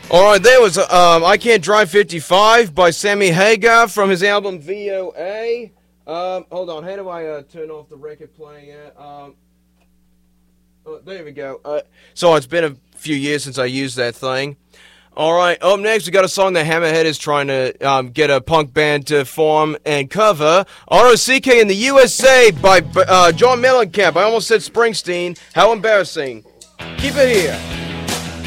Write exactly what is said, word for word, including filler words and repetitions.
All right, there was um, I Can't Drive fifty-five by Sammy Hagar from his album V O A. Um, hold on, how do I uh, turn off the record playing at? Um, oh, there we go. Uh, so it's been a few years since I used that thing. All right, up next we got a song that Hammerhead is trying to um, get a punk band to form and cover. R O C K in the U S A by uh, John Mellencamp. I almost said Springsteen. How embarrassing. Keep it here.